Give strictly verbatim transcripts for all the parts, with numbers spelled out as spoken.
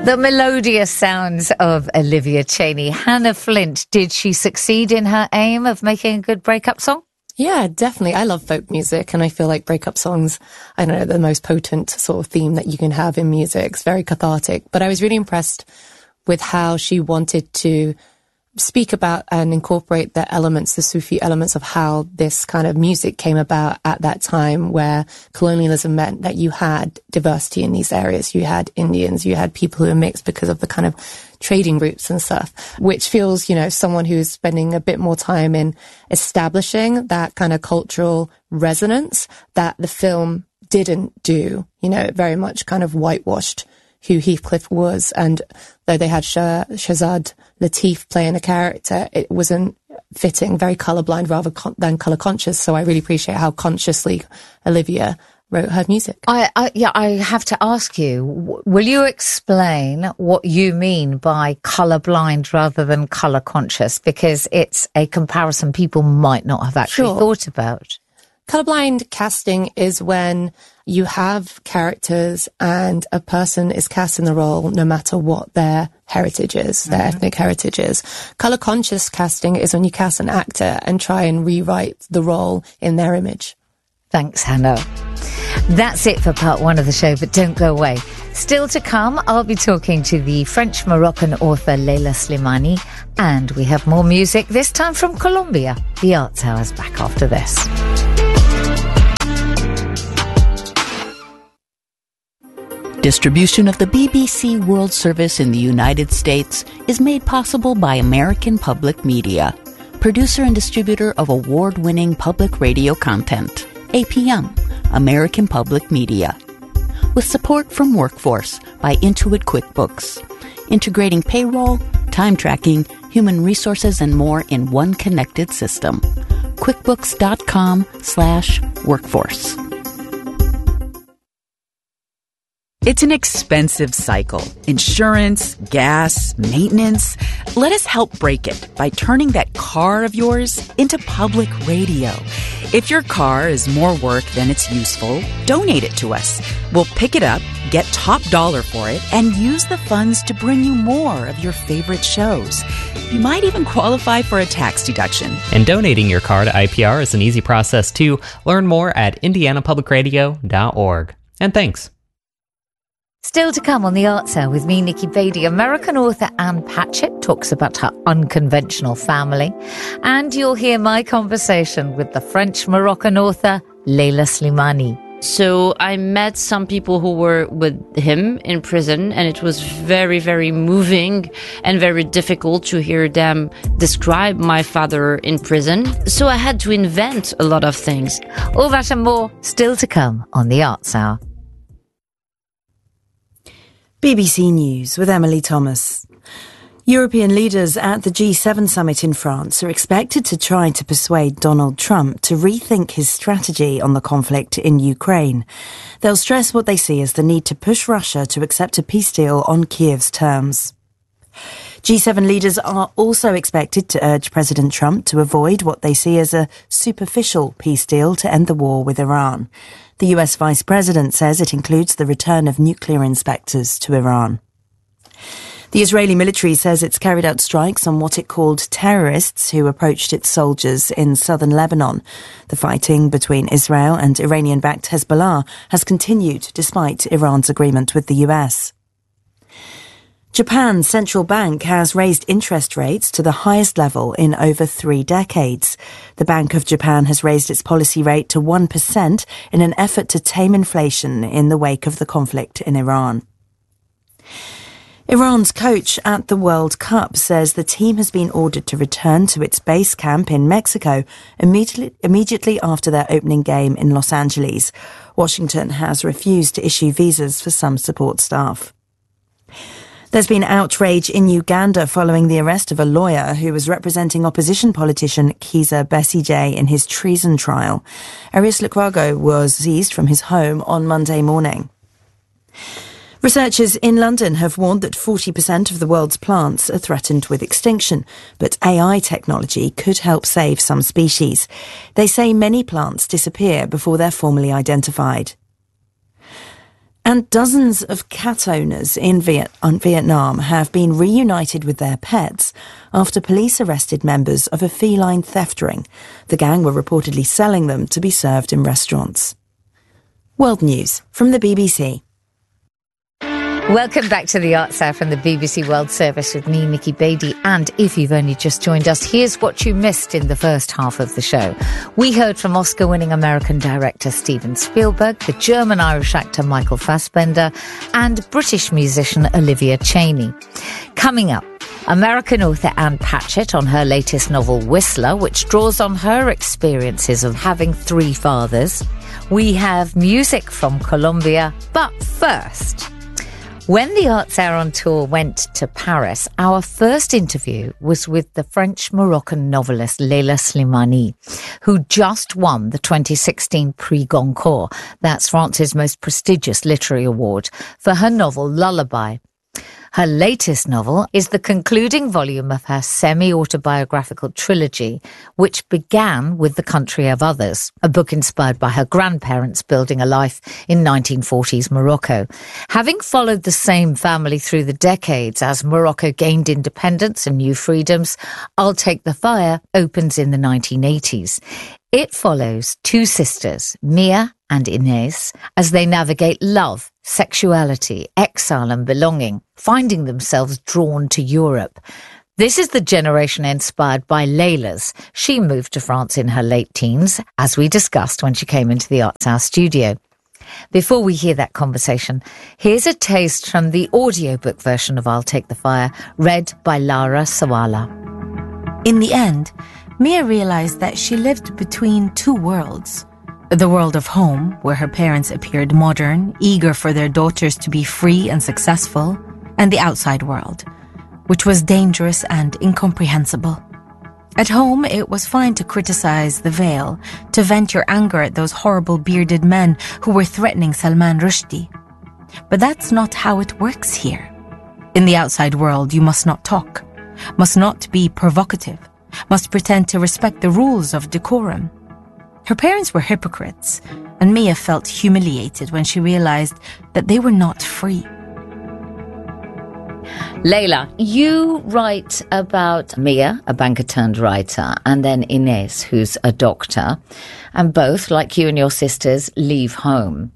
The melodious sounds of Olivia Chaney. Hannah Flint, did she succeed in her aim of making a good breakup song? Yeah, definitely. I love folk music, and I feel like breakup songs, I don't know, the most potent sort of theme that you can have in music. It's very cathartic. But I was really impressed with how she wanted to speak about and incorporate the elements, the Sufi elements of how this kind of music came about at that time, where colonialism meant that you had diversity in these areas. You had Indians, you had people who were mixed because of the kind of trading routes and stuff, which feels, you know, someone who's spending a bit more time in establishing that kind of cultural resonance that the film didn't do. You know, it very much kind of whitewashed who Heathcliff was, and though they had Shah, Shahzad Latif playing a character, it wasn't fitting, very colourblind rather con- than colour conscious. So I really appreciate how consciously Olivia wrote her music. I, I yeah, I have to ask you, w- will you explain what you mean by colourblind rather than colour conscious? Because it's a comparison people might not have actually Sure. thought about. Colourblind casting is when you have characters and a person is cast in the role no matter what their heritage is, their mm-hmm. ethnic heritage is. Colour conscious casting is when you cast an actor and try and rewrite the role in their image. Thanks, Hannah. That's it for part one of the show, but don't go away. Still to come, I'll be talking to the French-Moroccan author Leila Slimani, and we have more music, this time from Colombia. The Arts Hour's back after this. Distribution of the B B C World Service in the United States is made possible by American Public Media, producer and distributor of award-winning public radio content. A P M, American Public Media. With support from Workforce by Intuit QuickBooks, integrating payroll, time tracking, human resources, and more in one connected system. QuickBooks.com slash workforce. It's an expensive cycle. Insurance, gas, maintenance. Let us help break it by turning that car of yours into public radio. If your car is more work than it's useful, donate it to us. We'll pick it up, get top dollar for it, and use the funds to bring you more of your favorite shows. You might even qualify for a tax deduction. And donating your car to I P R is an easy process too. Learn more at indiana public radio dot org. And thanks. Still to come on The Arts Hour with me, Nikki Beattie. American author Anne Patchett talks about her unconventional family. And you'll hear my conversation with the French-Moroccan author Leila Slimani. So I met some people who were with him in prison, and it was very, very moving and very difficult to hear them describe my father in prison. So I had to invent a lot of things. All that and more still to come on The Arts Hour. B B C News with Emily Thomas. European leaders at the G seven summit in France are expected to try to persuade Donald Trump to rethink his strategy on the conflict in Ukraine. They'll stress what they see as the need to push Russia to accept a peace deal on Kiev's terms. G seven leaders are also expected to urge President Trump to avoid what they see as a superficial peace deal to end the war with Iran. The U S Vice President says it includes the return of nuclear inspectors to Iran. The Israeli military says it's carried out strikes on what it called terrorists who approached its soldiers in southern Lebanon. The fighting between Israel and Iranian-backed Hezbollah has continued despite Iran's agreement with the U S. Japan's central bank has raised interest rates to the highest level in over three decades. The Bank of Japan has raised its policy rate to one percent in an effort to tame inflation in the wake of the conflict in Iran. Iran's coach at the World Cup says the team has been ordered to return to its base camp in Mexico immediately, immediately after their opening game in Los Angeles. Washington has refused to issue visas for some support staff. There's been outrage in Uganda following the arrest of a lawyer who was representing opposition politician Kizza Besigye in his treason trial. Arius Lukwago was seized from his home on Monday morning. Researchers in London have warned that forty percent of the world's plants are threatened with extinction, but A I technology could help save some species. They say many plants disappear before they're formally identified. And dozens of cat owners in Viet- Vietnam have been reunited with their pets after police arrested members of a feline theft ring. The gang were reportedly selling them to be served in restaurants. World News from the B B C. Welcome back to the Arts Hour from the B B C World Service with me, Nikki Beattie. And if you've only just joined us, here's what you missed in the first half of the show. We heard from Oscar-winning American director Steven Spielberg, the German-Irish actor Michael Fassbender, and British musician Olivia Chaney. Coming up, American author Anne Patchett on her latest novel Whistler, which draws on her experiences of having three fathers. We have music from Colombia, but first, when the Arts Hour on Tour went to Paris, our first interview was with the French-Moroccan novelist Leila Slimani, who just won the twenty sixteen Prix Goncourt, that's France's most prestigious literary award, for her novel Lullaby. Her latest novel is the concluding volume of her semi-autobiographical trilogy, which began with The Country of Others, a book inspired by her grandparents building a life in nineteen forties Morocco. Having followed the same family through the decades as Morocco gained independence and new freedoms, I'll Take the Fire opens in the nineteen eighties. It follows two sisters, Mia and Inez, as they navigate love, sexuality, exile and belonging, finding themselves drawn to Europe. This is the generation inspired by Leila's. She moved to France in her late teens, as we discussed when she came into the Arts Hour studio. Before we hear that conversation, here's a taste from the audiobook version of I'll Take the Fire, read by Lara Sawala. In the end, Mia realized that she lived between two worlds. The world of home, where her parents appeared modern, eager for their daughters to be free and successful, and the outside world, which was dangerous and incomprehensible. At home, it was fine to criticize the veil, to vent your anger at those horrible bearded men who were threatening Salman Rushdie. But that's not how it works here. In the outside world, you must not talk, must not be provocative, must pretend to respect the rules of decorum. Her parents were hypocrites, and Mia felt humiliated when she realized that they were not free. Leila, you write about Mia, a banker-turned-writer, and then Inez, who's a doctor, and both, like you and your sisters, leave home.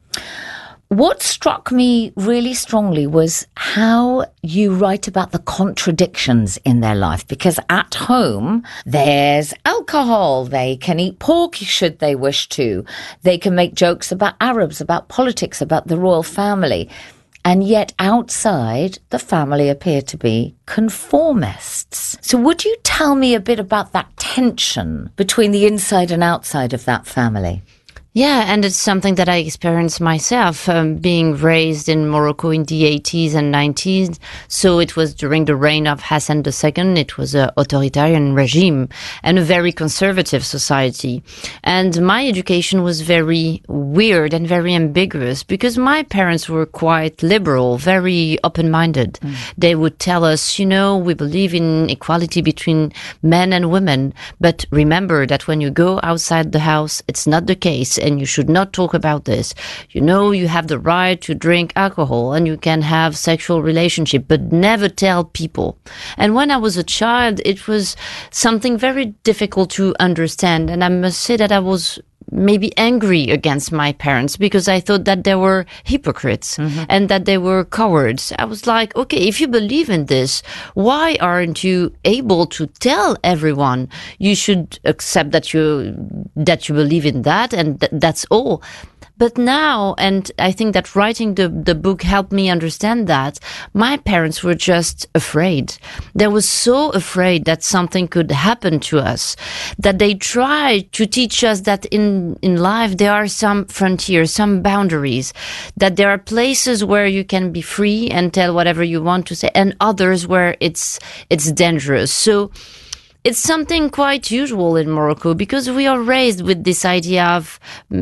What struck me really strongly was how you write about the contradictions in their life, because at home, there's alcohol. They can eat pork should they wish to. They can make jokes about Arabs, about politics, about the royal family. And yet outside, the family appear to be conformists. So would you tell me a bit about that tension between the inside and outside of that family? Yeah, and it's something that I experienced myself, um, being raised in Morocco in the eighties and nineties. So it was during the reign of Hassan the Second. It was an authoritarian regime and a very conservative society. And my education was very weird and very ambiguous because my parents were quite liberal, very open-minded. Mm. They would tell us, you know, we believe in equality between men and women, but remember that when you go outside the house, it's not the case. And you should not talk about this. You know, you have the right to drink alcohol and you can have sexual relationship, but never tell people. And when I was a child, it was something very difficult to understand. And I must say that I was maybe angry against my parents because I thought that they were hypocrites mm-hmm. and that they were cowards. I was like, okay, if you believe in this, why aren't you able to tell everyone? You should accept that you that you believe in that, and th- that's all. But now, and I think that writing the, the book helped me understand that, my parents were just afraid. They were so afraid that something could happen to us, that they tried to teach us that in, in life there are some frontiers, some boundaries, that there are places where you can be free and tell whatever you want to say, and others where it's it's dangerous. So it's something quite usual in Morocco because we are raised with this idea of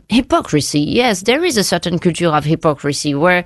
Hypocrisy, yes, there is a certain culture of hypocrisy where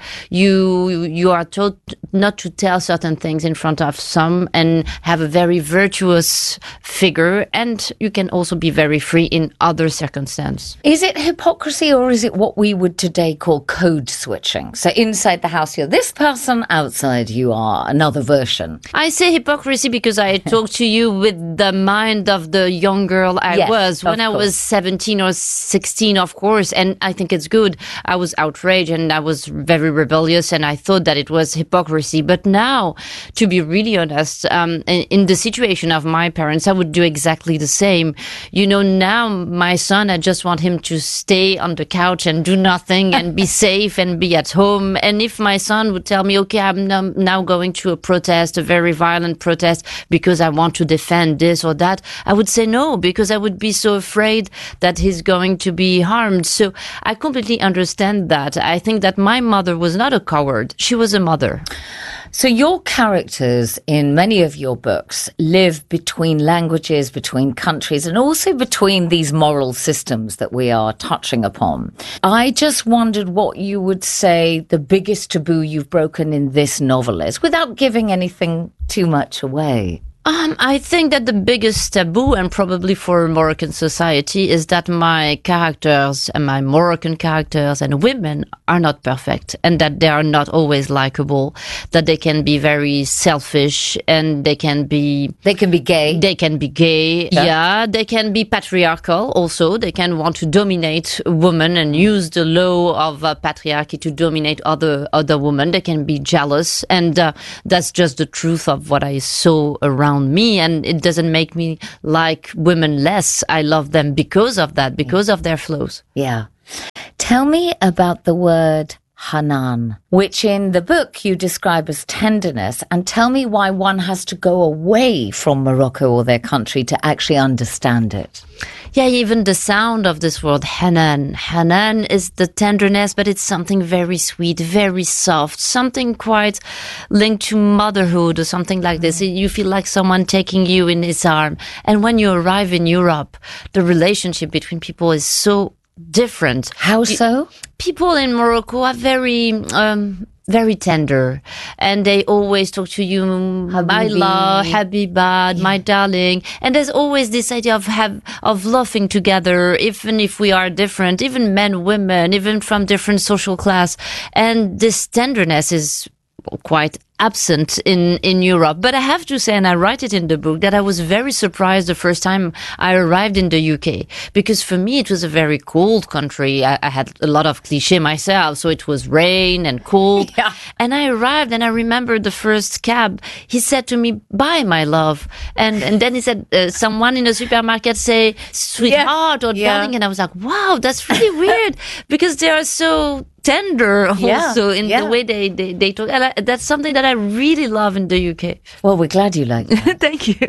you you are taught not to tell certain things in front of some and have a very virtuous figure, and you can also be very free in other circumstances. Is it hypocrisy, or is it what we would today call code switching? So inside the house you're this person, outside you are another version. I say hypocrisy because I talk to you with the mind of the young girl I yes, was when I course. was seventeen or sixteen, of course. And I think it's good. I was outraged and I was very rebellious and I thought that it was hypocrisy. But now, to be really honest, um, in, in the situation of my parents, I would do exactly the same. You know, now my son, I just want him to stay on the couch and do nothing and be safe and be at home. And if my son would tell me, okay, I'm now going to a protest, a very violent protest, because I want to defend this or that, I would say no, because I would be so afraid that he's going to be harmed. So I completely understand that. I think that my mother was not a coward. She was a mother. So your characters in many of your books live between languages, between countries, and also between these moral systems that we are touching upon. I just wondered what you would say the biggest taboo you've broken in this novel is, without giving anything too much away. Um, I think that the biggest taboo, and probably for Moroccan society, is that my characters and my Moroccan characters and women are not perfect, and that they are not always likable, that they can be very selfish, and they can be... They can be gay. They can be gay, yeah. yeah. They can be patriarchal also. They can want to dominate women and use the law of uh, patriarchy to dominate other, other women. They can be jealous, and uh, that's just the truth of what I saw around me, and it doesn't make me like women less. I love them because of that, because of their flaws. Yeah. Tell me about the word Hanan, which in the book you describe as tenderness, and tell me why one has to go away from Morocco or their country to actually understand it. Yeah, even the sound of this word, Hanan. Hanan is the tenderness, but it's something very sweet, very soft, something quite linked to motherhood or something like this. You feel like someone taking you in his arm. And when you arrive in Europe, the relationship between people is so different. How so? People in Morocco are very... Um, very tender, and they always talk to you, Habibi. My love, Habiba, yeah. My darling. And there's always this idea of have of laughing together, even if we are different, even men, women, even from different social class. And this tenderness is quite absent in, in Europe. But I have to say, and I write it in the book, that I was very surprised the first time I arrived in the U K, because for me it was a very cold country. I, I had a lot of cliché myself, so it was rain and cold. Yeah. And I arrived and I remember the first cab, he said to me, bye, my love. And, and then he said, uh, someone in the supermarket say, sweetheart, yeah. or yeah. darling. And I was like, wow, that's really weird, because they are so tender also yeah, in yeah. the way they, they, they talk. And I, that's something that I really love in the U K. Well, we're glad you like that. Thank you.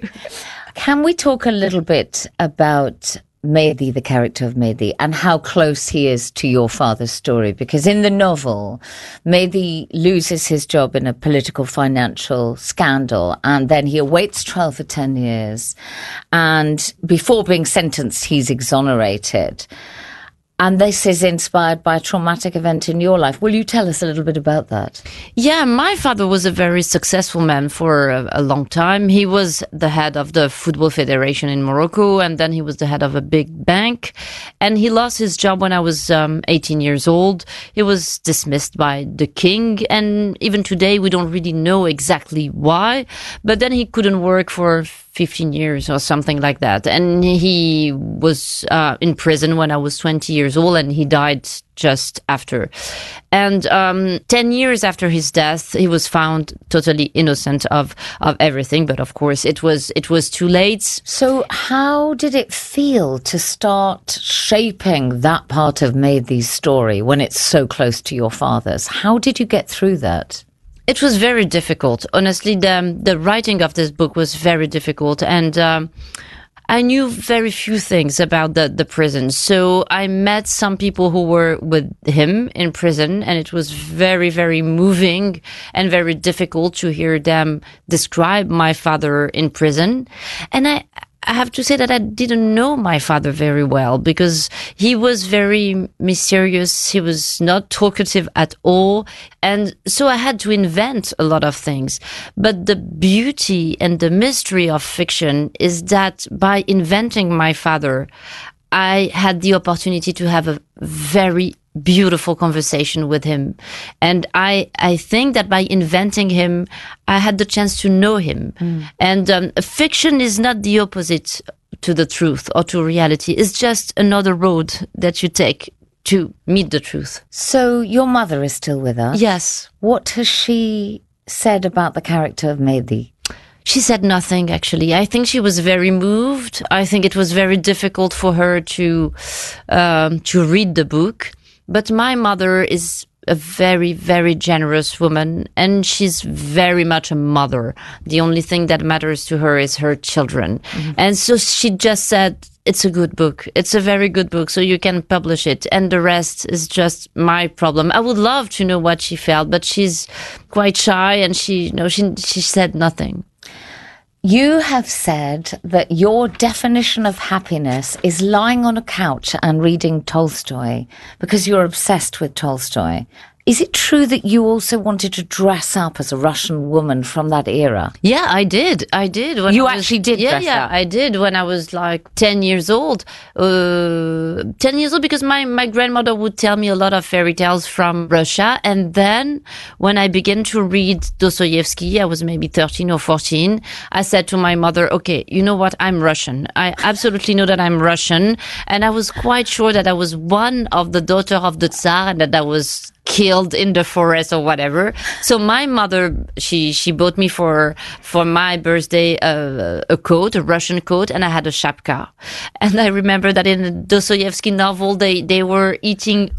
Can we talk a little bit about Mehdi, the character of Mehdi, and how close he is to your father's story? Because in the novel, Mehdi loses his job in a political financial scandal, and then he awaits trial for ten years. And before being sentenced, he's exonerated. And this is inspired by a traumatic event in your life. Will you tell us a little bit about that? Yeah, my father was a very successful man for a, a long time. He was the head of the Football Federation in Morocco, and then he was the head of a big bank. And he lost his job when I was um, eighteen years old. He was dismissed by the king, and even today we don't really know exactly why. But then he couldn't work for fifteen years or something like that. And he was uh, in prison when I was twenty years old, and he died just after. And um, ten years after his death, he was found totally innocent of, of everything. But of course, it was it was too late. So how did it feel to start shaping that part of Mehdi's story when it's so close to your father's? How did you get through that? It was very difficult. Honestly, the the writing of this book was very difficult, and um, I knew very few things about the, the prison. So I met some people who were with him in prison, and it was very, very moving and very difficult to hear them describe my father in prison. And I I have to say that I didn't know my father very well because he was very mysterious. He was not talkative at all. And so I had to invent a lot of things. But the beauty and the mystery of fiction is that by inventing my father, I had the opportunity to have a very beautiful conversation with him. And I, I think that by inventing him, I had the chance to know him. Mm. And um, fiction is not the opposite to the truth or to reality. It's just another road that you take to meet the truth. So your mother is still with us? Yes. What has she said about the character of Mehdi? She said nothing, actually. I think she was very moved. I think it was very difficult for her to um, to read the book. But my mother is a very, very generous woman, and she's very much a mother. The only thing that matters to her is her children. Mm-hmm. And so she just said, it's a good book. It's a very good book, so you can publish it. And the rest is just my problem. I would love to know what she felt, but she's quite shy, and she, you know, she, she said nothing. You have said that your definition of happiness is lying on a couch and reading Tolstoy because you're obsessed with Tolstoy. Is it true that you also wanted to dress up as a Russian woman from that era? Yeah, I did. I did. When you I was, actually did yeah, dress yeah, up? I did when I was like ten years old. Uh, ten years old because my, my grandmother would tell me a lot of fairy tales from Russia. And then when I began to read Dostoevsky, I was maybe thirteen or fourteen, I said to my mother, okay, you know what? I'm Russian. I absolutely know that I'm Russian. And I was quite sure that I was one of the daughter of the Tsar and that I was killed in the forest or whatever. So my mother, she she bought me for for my birthday uh, a coat, a Russian coat, and I had a shapka. And I remember that in the Dostoevsky novel, they they were eating